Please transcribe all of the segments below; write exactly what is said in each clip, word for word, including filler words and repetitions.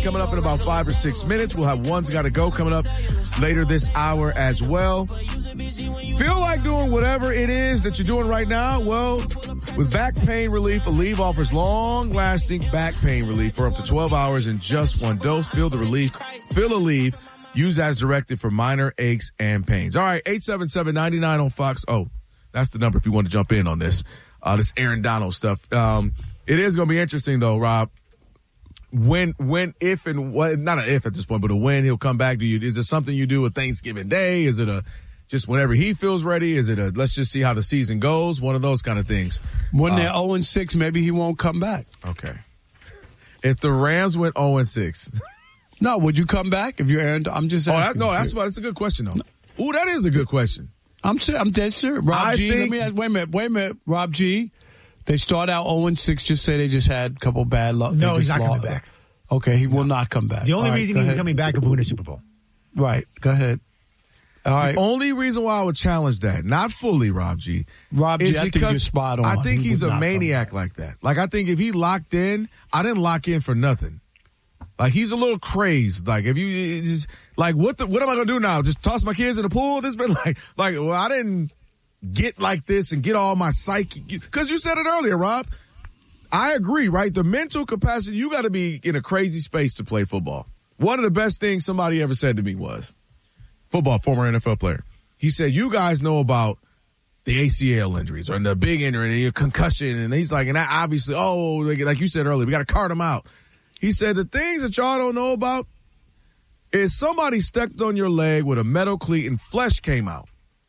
coming up in about five or six minutes. We'll have One's Gotta Go coming up later this hour as well. Feel like doing whatever it is that you're doing right now? Well, with back pain relief, Aleve offers long-lasting back pain relief for up to twelve hours in just one dose. Feel the relief. Feel Aleve. Use as directed for minor aches and pains. All right, eight seven seven, nine nine on Fox. Oh, that's the number if you want to jump in on this. Uh, this Aaron Donald stuff. Um, it is going to be interesting, though, Rob. When, when, if, and what, not an if at this point, but a when he'll come back to you. Is it something you do with Thanksgiving Day? Is it a just whenever he feels ready? Is it a let's just see how the season goes? One of those kind of things. When uh, they're oh and six, maybe he won't come back. Okay. If the Rams went oh and six. No, would you come back if you're Aaron? I'm just asking. Oh, that, no, that's, that's a good question, though. No. Ooh, that is a good question. I'm I'm dead serious. Rob I G, think, let me ask, wait a minute, wait a minute. Rob G, they start out oh and six, just say they just had a couple bad luck. No, he's not lost. coming back. Okay, he no. will not come back. The only All reason right, he's ahead. coming back is to win a Super Bowl. Right, go ahead. All right. The only reason why I would challenge that, not fully, Rob G. Rob G, is I think you're spot on. I think he he's a maniac like that. Like, I think if he locked in, I didn't lock in for nothing. Like, he's a little crazed. Like, if you just, like, what the, what am I going to do now? Just toss my kids in the pool? This been like, like, well, I didn't get like this and get all my psyche. Because you said it earlier, Rob. I agree, right? The mental capacity, you got to be in a crazy space to play football. One of the best things somebody ever said to me was, football, former N F L player. He said, you guys know about the A C L injuries or the big injury and the concussion. And he's like, and that obviously, oh, like you said earlier, we got to cart them out. He said, the things that y'all don't know about is somebody stepped on your leg with a metal cleat and flesh came out.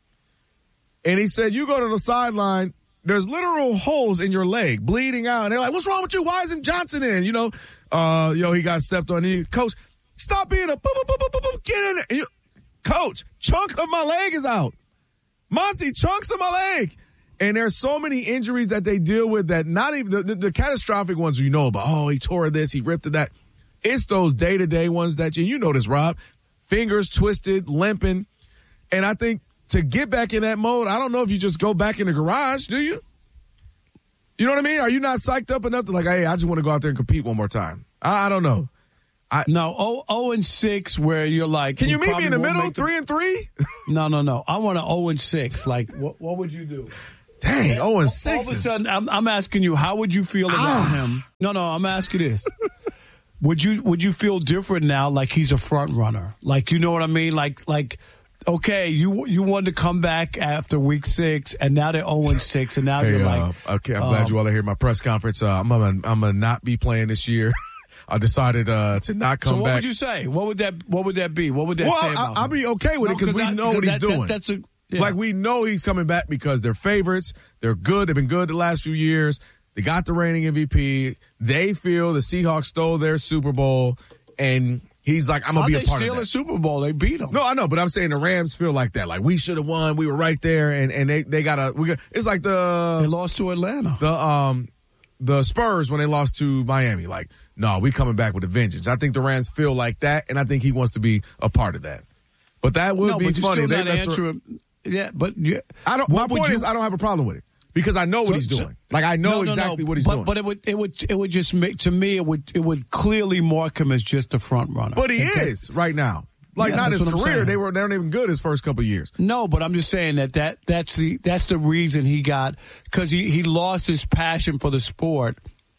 And he said, you go to the sideline, there's literal holes in your leg, bleeding out. And they're like, what's wrong with you? Why isn't Johnson in? You know, uh, yo, he got stepped on. He, Coach, stop being a boop, boop, boop, boop, boop, get in there. And you, Coach, chunk of my leg is out. Monty, chunks of my leg. And there's so many injuries that they deal with that not even the, the, the catastrophic ones you know about. Oh, he tore this, he ripped that. It's those day-to-day ones that you, you know this, Rob. Fingers twisted, limping. And I think to get back in that mode, I don't know if you just go back in the garage, do you? You know what I mean? Are you not psyched up enough to like, hey, I just want to go out there and compete one more time? I, I don't know. I, no, oh, oh and six where you're like. Can you meet me in the middle, three and three? No, no, no. I want an oh and six. Like, what, what would you do? Dang, oh and six. All of a sudden, I'm, I'm asking you, how would you feel about ah. him? No, no, I'm asking this. Would you would you feel different now, like he's a front runner? Like, you know what I mean? Like, like, okay, you you wanted to come back after week six, and now they're oh and six, and now hey, you're uh, like, okay, I'm um, glad you all are here at my press conference. Uh, I'm gonna I'm gonna not be playing this year. I decided uh, to not come back. So what back. would you say? What would that What would that be? What would that well, say I, about I'll him? be okay with no, it because we I, know what that, he's doing. That, that's a yeah. Like, we know he's coming back because they're favorites. They're good. They've been good the last few years. They got the reigning M V P. They feel the Seahawks stole their Super Bowl, and he's like, I'm going to be a part of that. They steal a Super Bowl. They beat them. No, I know, but I'm saying the Rams feel like that. Like, we should have won. We were right there, and, and they, they got to – it's like the – They lost to Atlanta. The um the Spurs when they lost to Miami. Like, no, we coming back with a vengeance. I think the Rams feel like that, and I think he wants to be a part of that. But that would no, be but funny. Still they not answer him. Yeah, but yeah. I don't. My point you, is, I don't have a problem with it because I know what so, he's doing. So, like, I know no, no, exactly no, what he's but, doing. But it would, it would, it would just make to me. It would, it would clearly mark him as just a front runner. But he is right now. Like, yeah, not his career. They were they weren't even good his first couple of years. No, but I'm just saying that, that that's the that's the reason he got because he, he lost his passion for the sport,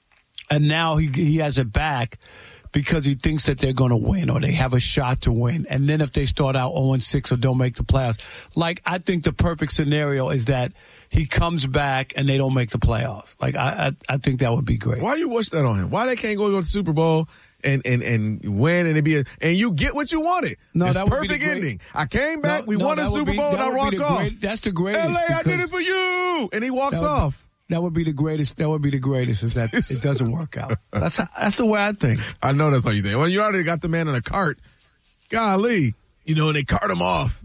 and now he he has it back. Because he thinks that they're going to win or they have a shot to win. And then if they start out oh and six or don't make the playoffs, like, I think the perfect scenario is that he comes back and they don't make the playoffs. Like, I I, I think that would be great. Why you wish that on him? Why they can't go to the Super Bowl and, and, and win and it be a, and you get what you wanted? No, it's that would perfect be the great, ending. I came back, no, we no, won a Super be, Bowl and I rock off. Great, that's the greatest. L A, I did it for you. And he walks that would, off. That would be the greatest. That would be the greatest is that it doesn't work out. That's how, that's the way I think. I know that's how you think. Well, you already got the man in a cart. Golly. You know, and they cart him off.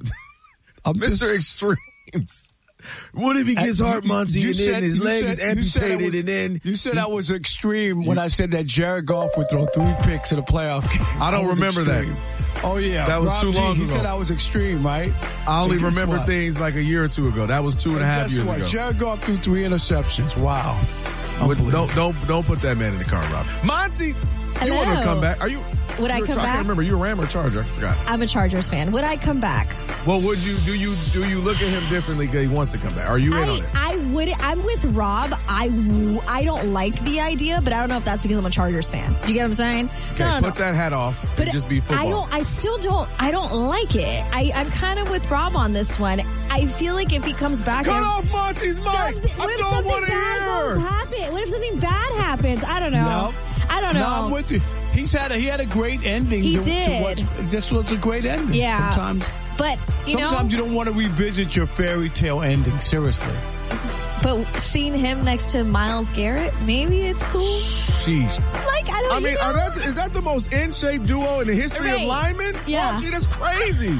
Mister Extremes. What if he gets heart, Muncie, and then his leg is amputated, and then... You said I was extreme when I said that Jared Goff would throw three picks in a playoff game. I don't remember extreme. that. Oh, yeah. That was Rob too G, long he ago. He said I was extreme, right? I only and remember what? things like a year or two ago. That was two and, and a half years what? ago. Jared Goff threw three interceptions. Wow. Don't, don't don't put that man in the car, Rob. Monty, Hello. you want to come back? Are you would I You're come a, I back? can't remember. You a Ram or Charger? I forgot. I'm a Chargers fan. Would I come back? Well, would you do you do you look at him differently because he wants to come back? Are you in I, on it? I would. I'm with Rob. I, w- I don't like the idea, but I don't know if that's because I'm a Chargers fan. Do you get what I'm saying? So Okay, I don't put know. that hat off But and just be football. I don't. I still don't. I don't like it. I, I'm kind of with Rob on this one. I feel like if he comes back, Cut I, off Monty's mic. Something- I what if don't something want to bad hear. goes happen? What if something bad happens? I don't know. No. I don't know. No, I'm with you. He's had a, he had a great ending. He to, did. To watch. This was a great ending. Yeah. Sometimes, But you sometimes know, you don't want to revisit your fairy tale ending. Seriously. but seeing him next to Myles Garrett, maybe it's cool. Sheesh. Like I don't. I you mean, know? are that, is that the most in-shape duo in the history Right. of linemen? Yeah. Oh, gee, that's crazy.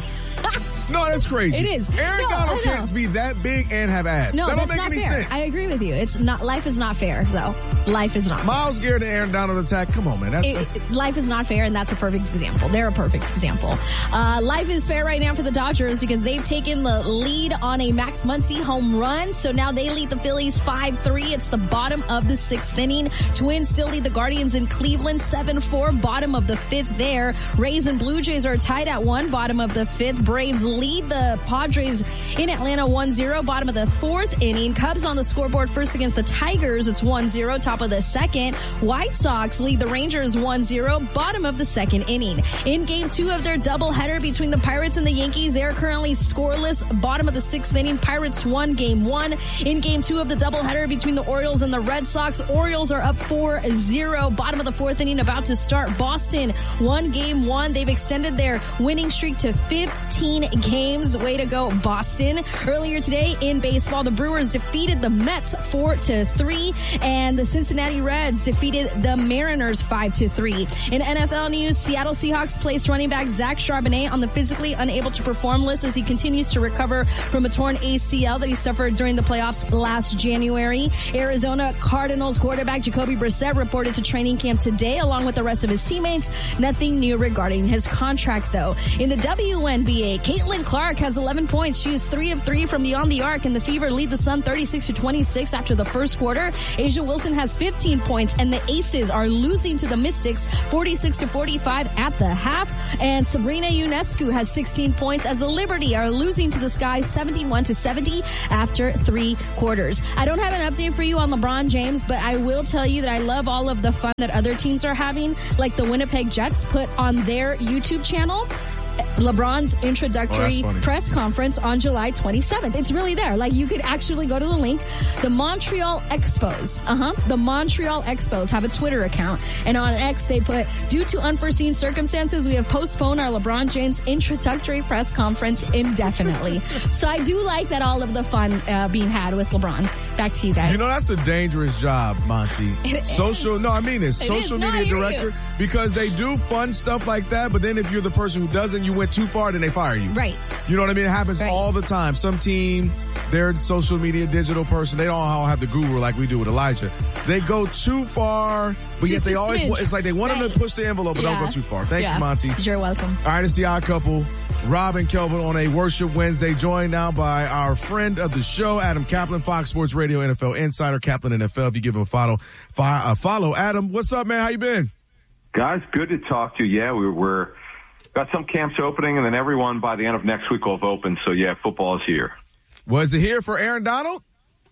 No, that's crazy. It is. Aaron No, Donald I know. can't be that big and have abs. No, that don't that's make not any fair. sense. I agree with you. It's not. Life is not fair, though. Life is not. Miles Garrett and Aaron Donald attack. Come on, man. That's, It, that's, it- life is not fair, and that's a perfect example. They're a perfect example. Uh, life is fair right now for the Dodgers because they've taken the lead on a Max Muncy home run. So now they lead the Phillies five three. It's the bottom of the sixth inning. Twins still lead the Guardians in Cleveland seven four. Bottom of the fifth there. Rays and Blue Jays are tied at one. Bottom of the fifth. Braves lead the Padres in Atlanta one zero. Bottom of the fourth inning. Cubs on the scoreboard first against the Tigers. It's one zero. Top of the second. White Sox lead the Rangers one zero. Bottom of the second inning. In game two of their doubleheader between the Pirates and the Yankees, they're currently scoreless. Bottom of the sixth inning. Pirates won game one. In game two of the doubleheader between the Orioles and the Red Sox, Orioles are up four zero. Bottom of the fourth inning about to start. Boston won game one. They've extended their winning streak to fifteen games. Way to go, Boston. Earlier today in baseball, the Brewers defeated the Mets four to three, and the Cincinnati Reds defeated the Mariners five to three. In N F L news, Seattle Seahawks placed running back Zach Charbonnet on the physically unable to perform list as he continues to recover from a torn A C L that he suffered during the playoffs last January. Arizona Cardinals quarterback Jacoby Brissett reported to training camp today along with the rest of his teammates. Nothing new regarding his contract, though. In the W N B A, Caitlin Clark has eleven points. She is three of three from beyond the arc, and the Fever lead the Sun thirty-six to twenty-six after the first quarter. Asia Wilson has fifteen points, and the Aces are losing to the Mystics forty-six to forty-five at the half. And Sabrina Ionescu has sixteen points as the Liberty are losing to the Sky seventy-one to seventy after three quarters. I don't have an update for you on LeBron James, but I will tell you that I love all of the fun that other teams are having, like the Winnipeg Jets put on their YouTube channel LeBron's introductory Oh, that's funny. press conference on July twenty-seventh. It's really there. Like, you could actually go to the link. The Montreal Expos, uh-huh, the Montreal Expos have a Twitter account, and on X they put, due to unforeseen circumstances, we have postponed our LeBron James introductory press conference indefinitely. So I do like that all of the fun uh, being had with LeBron. Back to you guys. You know, that's a dangerous job, Monty. It Social, is. no, I mean this. It Social is. No, media I hear director, you. because they do fun stuff like that, but then if you're the person who doesn't, you went too far, then they fire you. Right. You know what I mean? It happens Right. all the time. Some team, they're a social media digital person. They don't all have the guru like we do with Elijah. They go too far, but yet Just they a always, smidge. it's like they want them Right. to push the envelope, but Yeah. don't go too far. Thank Yeah. you, Monty. You're welcome. All right, it's the Odd Couple. Rob and Kelvin on a Worship Wednesday, joined now by our friend of the show, Adam Kaplan, Fox Sports Radio N F L Insider, Kaplan N F L. If you give him a follow, fi- uh, follow. Adam, what's up, man? How you been? Guys, good to talk to you. Yeah, we, we're got some camps opening, and then everyone by the end of next week will have opened. So, yeah, football is here. Was it here for Aaron Donald?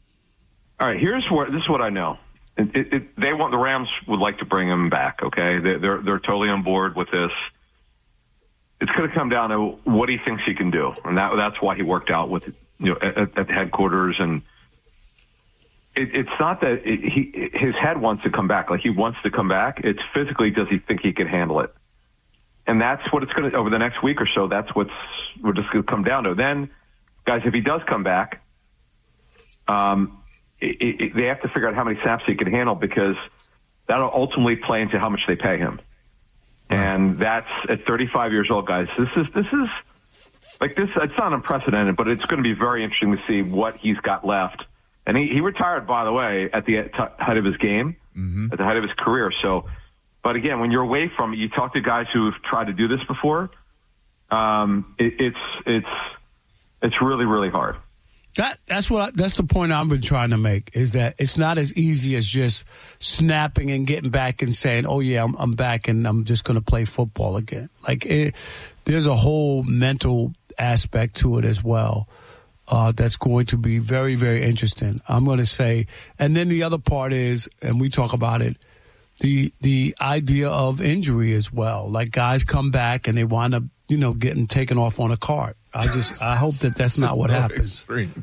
All right, here's what this is what I know. It, it, it, they want the Rams would like to bring him back. Okay, they, they're they're totally on board with this. It's going to come down to what he thinks he can do, and that that's why he worked out with you know at, at headquarters. And it, it's not that it, he his head wants to come back, like he wants to come back. It's physically, does he think he can handle it? And that's what it's going to over the next week or so. That's what's we're just going to come down to. Then, guys, if he does come back, um, it, it, they have to figure out how many snaps he can handle, because that'll ultimately play into how much they pay him. And that's at thirty-five years old, guys. This is this is like this. It's not unprecedented, but it's going to be very interesting to see what he's got left. And he, he retired, by the way, at the height of his game, mm-hmm. at the height of his career. So, but again, when you're away from it, you talk to guys who've tried to do this before. Um, it, it's it's it's really really hard. That that's what I, that's the point I've been trying to make, is that it's not as easy as just snapping and getting back and saying, "Oh yeah, I'm, I'm back and I'm just going to play football again." Like it, there's a whole mental aspect to it as well uh, that's going to be very, very interesting. I'm going to say, and then the other part is, and we talk about it, the the idea of injury as well. Like guys come back and they wind up, you know, getting taken off on a cart. I just I hope that that's not what happens. Extreme.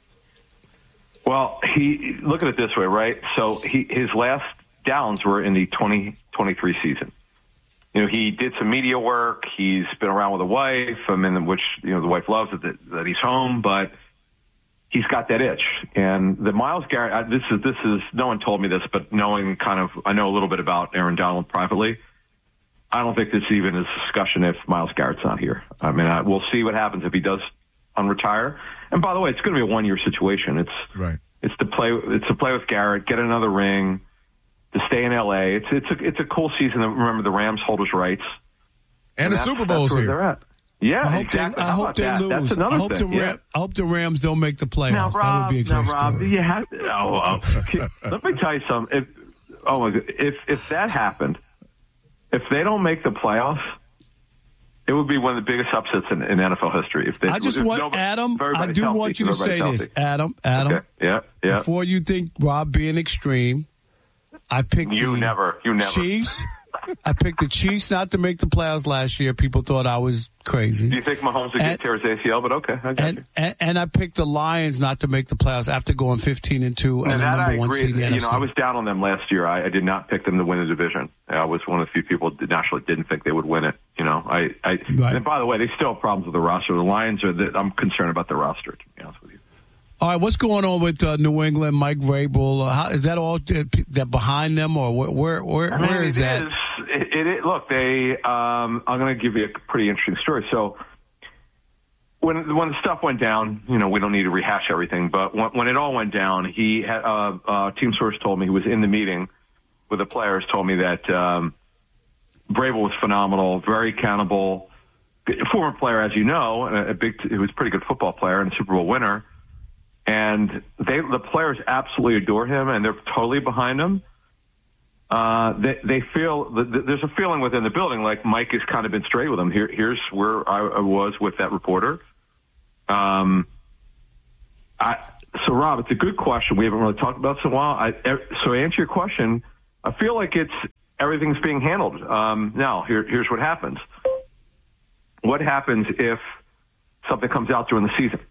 Well, he look at it this way, right? So he, his last downs were in the twenty twenty-three season. You know, he did some media work. He's been around with a wife, I mean, which, you know, the wife loves it, that, that he's home, but he's got that itch. And the Myles Garrett, I, this is, this is, no one told me this, but knowing kind of, I know a little bit about Aaron Donald privately. I don't think this even is a discussion if Myles Garrett's not here. I mean, I, we'll see what happens if he does unretire. And by the way, it's going to be a one-year situation. It's right. It's to play. It's to play with Garrett, get another ring, to stay in L A. It's it's a it's a cool season. Remember, the Rams hold his rights, and, and the Super Bowl's here. They're at. Yeah, I hope exactly. They, I hope they that? lose. That's another I hope thing. the Ram, yeah. I hope the Rams don't make the playoffs. Now, Rob, that would be a great now, Rob, story. you have, oh, oh, let me tell you something. If, oh my God, if if that happened, if they don't make the playoffs, it would be one of the biggest upsets in, in N F L history. If they, I just if want nobody, Adam. I do healthy, want you to say healthy. this, Adam. Adam. Okay. Yeah, yeah. Before you think Rob being extreme, I picked you the never, you never. Chiefs. I picked the Chiefs not to make the playoffs last year. People thought I was crazy. Do you think Mahomes would get tear his A C L? But okay, I got and, you. And, and I picked the Lions not to make the playoffs after going fifteen and two and, and the that number I one agree. seed in the you N F C. know, I was down on them last year. I, I did not pick them to win the division. I was one of the few people that naturally didn't think they would win it. You know, I. I right. And by the way, they still have problems with the roster. The Lions are. The, I'm concerned about the roster. To be honest with you. All right, what's going on with uh, New England, Mike Vrabel? Uh, how, is that all that behind them, or where where where, I mean, where is it that? Is, it, it, it, look, they. Um, I'm going to give you a pretty interesting story. So, when when the stuff went down, you know, we don't need to rehash everything, but when, when it all went down, he had uh, uh, team source told me he was in the meeting with the players. Told me that um, Vrabel was phenomenal, very accountable, former player, as you know, a big. He was a pretty good football player and a Super Bowl winner. And they, the players absolutely adore him, and they're totally behind him. Uh, they, they feel there's a feeling within the building like Mike has kind of been straight with him. Here, here's where I was with that reporter. Um, I, so Rob, it's a good question. We haven't really talked about this in a while. I, so to answer your question, I feel like it's everything's being handled. Um, now, here, here's what happens. What happens if something comes out during the season?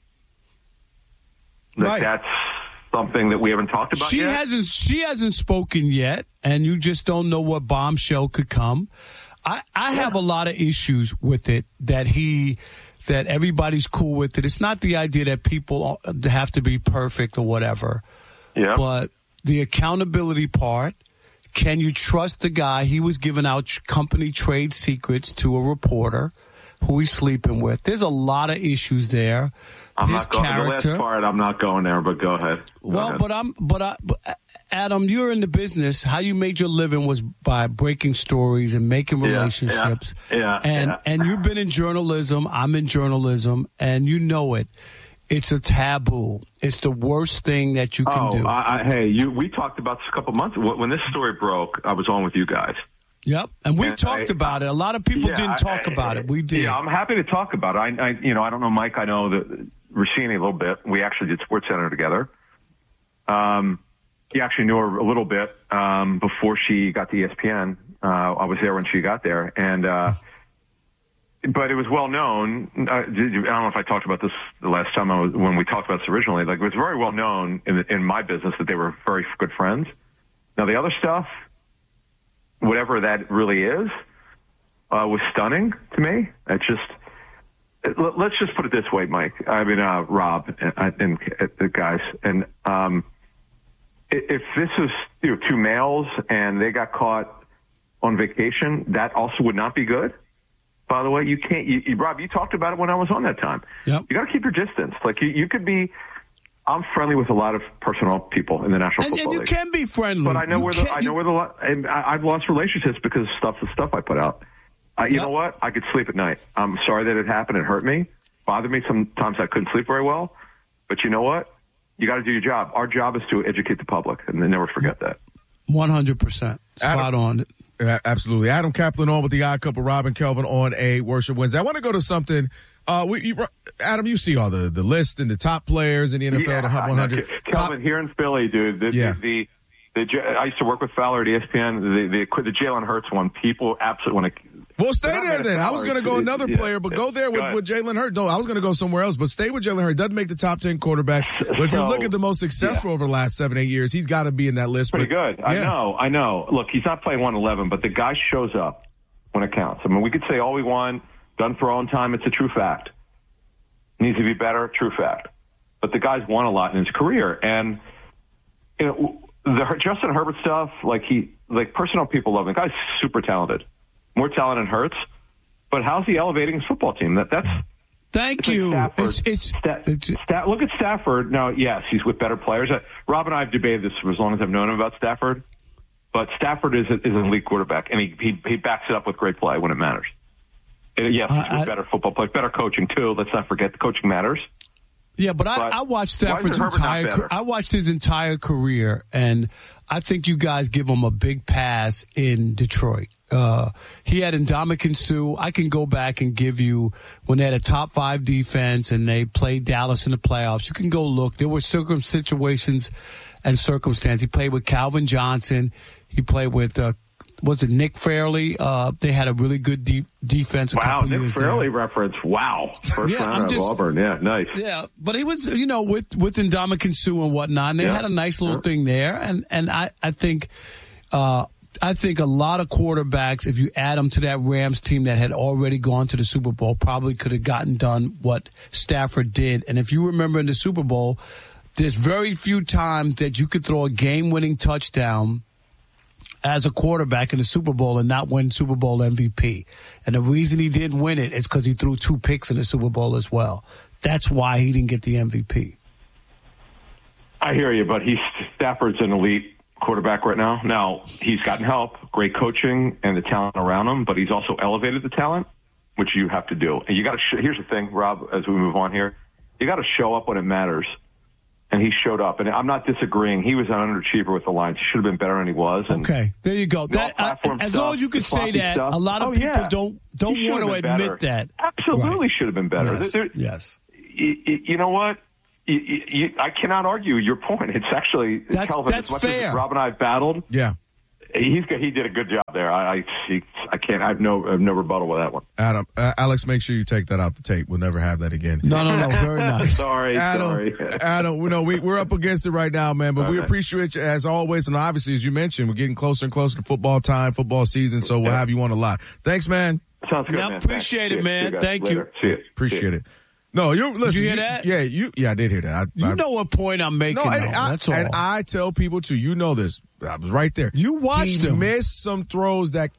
Like right. That's something that we haven't talked about she yet. hasn't she hasn't spoken yet, and you just don't know what bombshell could come. I, I have a lot of issues with it that he that everybody's cool with it. It's not the idea that people have to be perfect or whatever. Yeah. But the accountability part, can you trust the guy? He was giving out company trade secrets to a reporter who he's sleeping with. There's a lot of issues there. I'm His not going character. the last part. I'm not going there, but go ahead. Go well, ahead. but I'm, but I, but Adam, you're in the business. How you made your living was by breaking stories and making Yeah, relationships. Yeah, yeah and yeah. and you've been in journalism. I'm in journalism, and you know it. It's a taboo. It's the worst thing that you can oh, do. I, I, hey, you. We talked about this a couple months ago. When this story broke, I was on with you guys. Yep, and we And talked I, about it. A lot of people yeah, didn't talk I, about it. We did. Yeah, I'm happy to talk about it. I, I, you know, I don't know Mike. I know that Rossini a little bit. We actually did SportsCenter together. Um, he actually knew her a little bit um, before she got to E S P N. Uh, I was there when she got there, and uh, but it was well known. Uh, I don't know if I talked about this the last time I was, when we talked about this originally. Like it was very well known in, in my business that they were very good friends. Now the other stuff, whatever that really is, uh, was stunning to me. It just, let's just put it this way, Mike. I mean, uh, Rob and, and the guys. And um, if this is, you know, two males and they got caught on vacation, that also would not be good. By the way, you can't, you, you, Rob, you talked about it when I was on that time. Yep. You got to keep your distance. Like you, you could be, I'm friendly with a lot of personnel people in the National and, Football and you League. can be friendly. But I know you where the can, I know you, where the and I, I've lost relationships because of stuff the stuff I put out. Uh, you Yep. know what? I could sleep at night. I'm sorry that it happened. It hurt me, bothered me. Sometimes I couldn't sleep very well. But you know what? You got to do your job. Our job is to educate the public, and then never forget that. one hundred percent. Spot Adam, on. Yeah, absolutely. Adam Kaplan on with the Odd Couple, Rob and Kelvin on a Worship Wednesday. I want to go to something. Uh, we, you, Adam, you see all the, the list and the top players in the N F L, yeah, the Hot one hundred. Kelvin, top, here in Philly, dude. The, yeah. the, the, the, I used to work with Fowler at E S P N. The, the, the Jalen Hurts one, people absolutely want to. Well, stay there then. I was going to go another yeah, player, but yeah, go there with, go with Jalen Hurts. No, I was going to go somewhere else, but stay with Jalen Hurts. Doesn't make the top ten quarterbacks. But if so, you look at the most successful yeah. over the last seven, eight years, he's got to be in that list. Pretty but, good. I yeah. know. I know. Look, he's not playing one eleven, but the guy shows up when it counts. I mean, we could say all we want, done for our own time. It's a true fact. Needs to be better, true fact. But the guy's won a lot in his career, and you know the Justin Herbert stuff. Like he, like personal people love him. The guy's super talented, more talented than Hurts. But how's he elevating his football team? That that's thank it's you. Like it's, it's, Sta- it's Sta- look at Stafford. Now, yes, he's with better players. Uh, Rob and I have debated this for as long as I've known him about Stafford. But Stafford is, a, is an elite quarterback, and he, he he backs it up with great play when it matters. And yes, he's uh, a better football player, better coaching too. Let's not forget the coaching matters. Yeah, but, but I, I watched Stafford's Herbert not entire. better? I watched his entire career, and I think you guys give him a big pass in Detroit. Uh, he had Ndamukong Suh. I can go back and give you when they had a top five defense and they played Dallas in the playoffs. You can go look. There were circum situations and circumstances. He played with Calvin Johnson. He played with. Uh, Was it Nick Fairley? Uh, they had a really good deep defense. A Wow, couple Nick years Fairley there. reference. Wow, first Yeah, round I'm of just- Auburn. Yeah, nice. Yeah, but he was, you know, with with Ndamukong Suh and whatnot, and they Yeah. had a nice little Sure. thing there. And and I I think, uh, I think a lot of quarterbacks, if you add them to that Rams team that had already gone to the Super Bowl, probably could have gotten done what Stafford did. And if you remember in the Super Bowl, there's very few times that you could throw a game-winning touchdown as a quarterback in the Super Bowl and not win Super Bowl M V P. And the reason he didn't win it is because he threw two picks in the Super Bowl as well. That's why he didn't get the M V P. I hear you, but he's Stafford's an elite quarterback right now. Now, he's gotten help, great coaching, and the talent around him, but he's also elevated the talent, which you have to do. And you got to. Sh- here's the thing, Rob. As we move on here, you got to show up when it matters. And he showed up, and I'm not disagreeing. He was an underachiever with the Lions. He should have been better than he was. And Okay, there you go. the That, uh, off-platform as stuff, long as you could the say sloppy that, stuff. a lot of Oh, people yeah. don't don't He want to should have been admit better. that. Absolutely Right. should have been better. Yes. There- yes. You, you know what? You, you, I cannot argue your point. It's actually That- Kelvin. that's as much fair. as Rob and I have battled, Yeah. he's he did a good job there. I I, he, I can't. I have no I have no rebuttal with that one. Adam, uh, Alex, make sure you take that out the tape. We'll never have that again. No, no, no. Very nice. sorry, Adam, sorry. Adam, you know, we, we're up against it right now, man, but All we right. appreciate you as always. And obviously, as you mentioned, we're getting closer and closer to football time, football season, so we'll Yeah. have you on a lot. Thanks, man. Sounds good, Yeah, man. appreciate Thanks. it, See man. See guys Thank you. later. See you. Appreciate See you. it. No, you listen. you hear that? Yeah, you. Yeah, I did hear that. I, You I, know what point I'm making, No, though. and I, That's all. and I tell people too. You know this. I was right there. You watched he him. missed some throws that.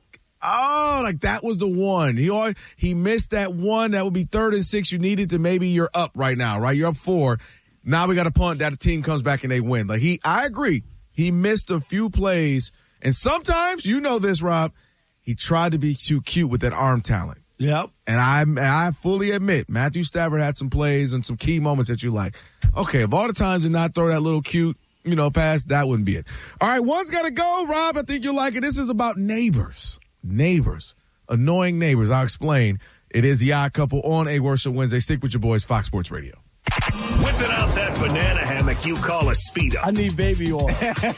Oh, like that was the one. He always, he missed that one that would be third and six. You needed to maybe you're up right now, right? You're up four. Now we got a punt that the team comes back and they win. Like he, I agree. He missed a few plays, and sometimes you know this, Rob. He tried to be too cute with that arm talent. Yep. And I I fully admit, Matthew Stafford had some plays and some key moments that you like. Okay, of all the times to not throw that little cute, you know, pass, that wouldn't be it. All right, one's got to go, Rob. I think you'll like it. This is about neighbors. Neighbors. Annoying neighbors. I'll explain. It is the Odd Couple on a Worship Wednesday. Stick with your boys, Fox Sports Radio. Whipping out that banana hammock you call a Speedo. I need baby oil.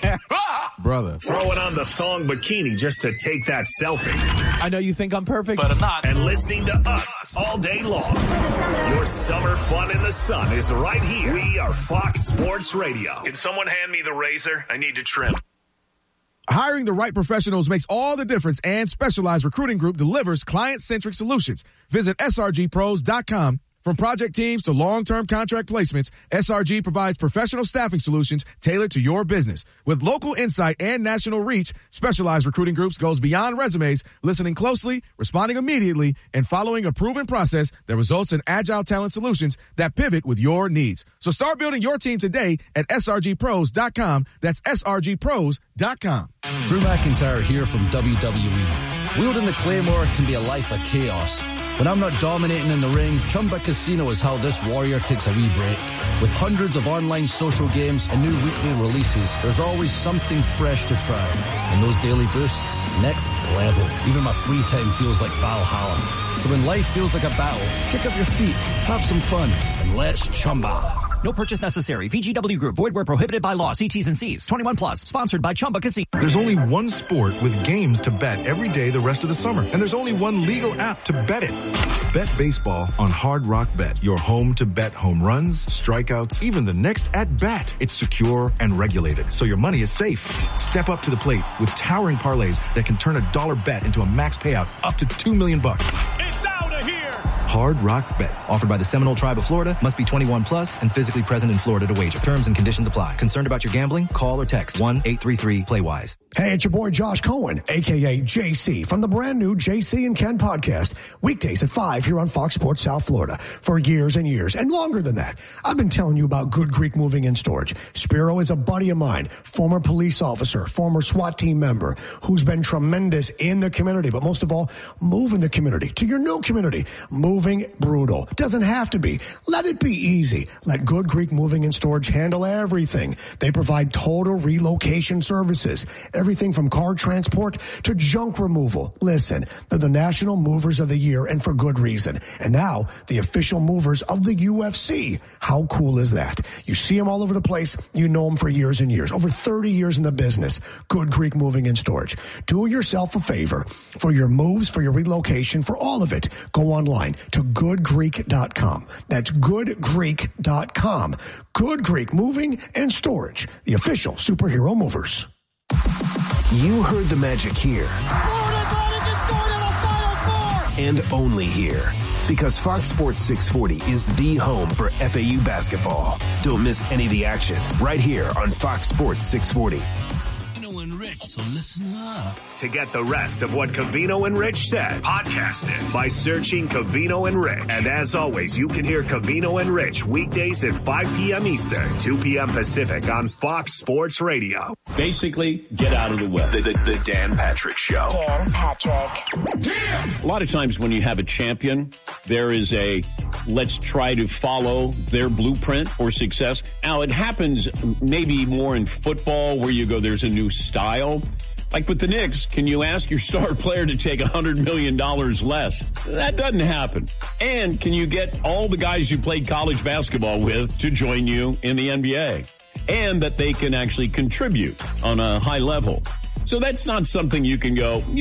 Brother. Throwing on the thong bikini just to take that selfie. I know you think I'm perfect, but I'm not. And listening to us all day long. Your summer fun in the sun is right here. We are Fox Sports Radio. Can someone hand me the razor? I need to trim. Hiring the right professionals makes all the difference, and Specialized Recruiting Group delivers client-centric solutions. Visit S R G pros dot com. From project teams to long-term contract placements, S R G provides professional staffing solutions tailored to your business. With local insight and national reach, Specialized Recruiting Groups goes beyond resumes, listening closely, responding immediately, and following a proven process that results in agile talent solutions that pivot with your needs. So start building your team today at S R G pros dot com. That's S R G pros dot com. Drew McIntyre here from W W E. Wielding the Claymore can be a life of chaos. When I'm not dominating in the ring, Chumba Casino is how this warrior takes a wee break. With hundreds of online social games and new weekly releases, there's always something fresh to try. And those daily boosts, next level. Even my free time feels like Valhalla. So when life feels like a battle, kick up your feet, have some fun, and let's Chumba. No purchase necessary. V G W Group. Void where prohibited by law. See T's and C's. twenty-one plus. Sponsored by Chumba Casino. There's only one sport with games to bet every day the rest of the summer. And there's only one legal app to bet it. Bet baseball on Hard Rock Bet. Your home to bet home runs, strikeouts, even the next at-bat. It's secure and regulated, so your money is safe. Step up to the plate with towering parlays that can turn a dollar bet into a max payout up to two million bucks. It's out of here! Hard Rock Bet. Offered by the Seminole Tribe of Florida. Must be twenty-one plus and physically present in Florida to wager. Terms and conditions apply. Concerned about your gambling? Call or text one eight three three play wise. Hey, it's your boy Josh Cohen, a k a. J C, from the brand new J C and Ken podcast. Weekdays at five here on Fox Sports South Florida. For years and years, and longer than that, I've been telling you about Good Greek Moving and Storage. Spiro is a buddy of mine, former police officer, former SWAT team member, who's been tremendous in the community, but most of all, moving the community to your new community. Moving brutal. Doesn't have to be. Let it be easy. Let Good Greek Moving and Storage handle everything. They provide total relocation services. Everything from car transport to junk removal. Listen, they're the National Movers of the Year, and for good reason. And now, the official movers of the U F C. How cool is that? You see them all over the place. You know them for years and years. Over thirty years in the business. Good Greek Moving and Storage. Do yourself a favor. For your moves, for your relocation, for all of it, go online to good greek dot com. That's good greek dot com. Good Greek Moving and Storage. The official superhero movers. You heard the magic here. Florida Atlantic is going to the Final Four! And only here. Because Fox Sports six forty is the home for F A U basketball. Don't miss any of the action right here on Fox Sports six forty. And Rich, so listen up. To get the rest of what Covino and Rich said, podcast it by searching Covino and Rich. And as always, you can hear Covino and Rich weekdays at five p.m. Eastern, two p.m. Pacific on Fox Sports Radio. Basically, get out of the way. The, the, the Dan Patrick Show. Dan Patrick. A lot of times when you have a champion, there is a let's try to follow their blueprint for success. Now, it happens maybe more in football where you go, there's a new style. Like with the Knicks, can you ask your star player to take one hundred million dollars less? That doesn't happen. And can you get all the guys you played college basketball with to join you in the N B A? And that they can actually contribute on a high level. So that's not something you can go,